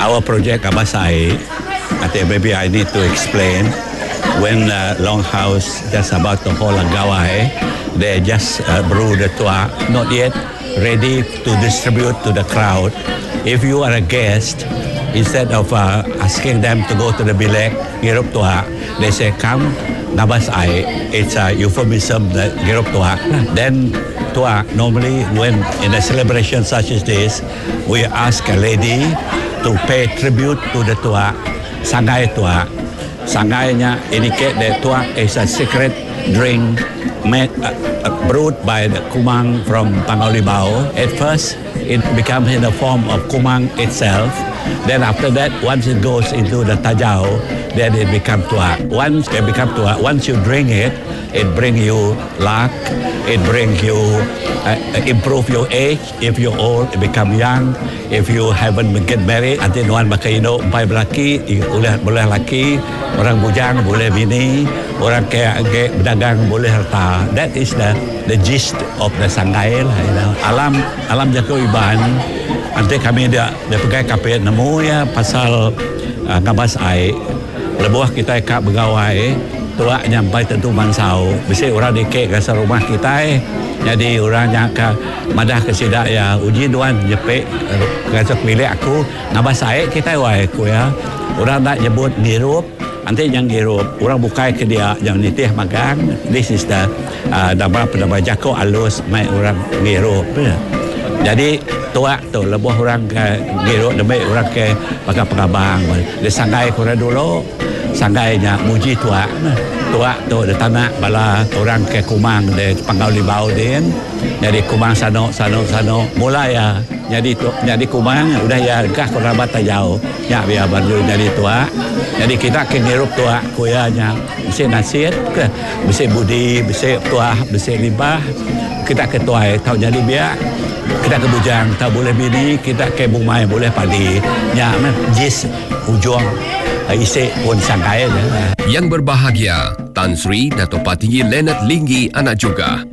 our project Abasai, I think maybe I need to explain. When Longhouse just about to hold a gawai, they just brew the tua, not yet ready to distribute to the crowd. If you are a guest, instead of asking them to go to the bilek, girup tua, they say, come, Nabasai. It's a euphemism, the girup tua. Then tua, normally when in a celebration such as this, we ask a lady to pay tribute to the tua, sangai tua. Sangainya indicate that tua is a secret drink made, brewed by the kumang from Pangaulibao. At first, it becomes in the form of kumang itself. Then after that, once it goes into the tajau, then it becomes tua. Once it becomes tua, once you drink it, it brings you luck. It brings you improve your age. If you're old, it become young. If you haven't get married, nanti nuan makaino umpai belaki, boleh laki, orang bujang boleh bini, orang kayak berdagang boleh harta. That is the gist of the sangai lah. You know. Alam jago iban. Nanti kami dia pegai kapit nemu ya pasal ngabas ai. Lebuah kita kak begawai, tua nyampai tentu mansau. Bisa orang dikek ke rumah kita. Jadi orang yang madah ke sidak ya uji duan jepek kasih milik aku ngabas ai kita wai aku ya. Orang tak nyebut ngirup, nanti yang ngirup orang bukai ke dia yang nitih magang. This is the nama jako alus mai orang ngirup. Jadi tua tu lebuh orang ke ngirup demi orang ke pakai pengabang. Dia sangai kurang dulu. Sanggainya muji tua tu di tanah bala orang ke kumang di Pangaulibao din. Jadi kumang sano mulai ya jadi kumang udah ya gah kerabat jauh ya biar baru jadi tua. Jadi kita ke ngirup tua kuyanya bisa nasihat ke bisa budi bisa tua bisa limbah kita ke tua tahu jadi biar kita ke bujang tahu boleh bini kita ke bumai boleh padi nya jis ujung isi pun sangkai. Yang berbahagia, Tan Sri Dato' Patinggi Leonard Linggi anak juga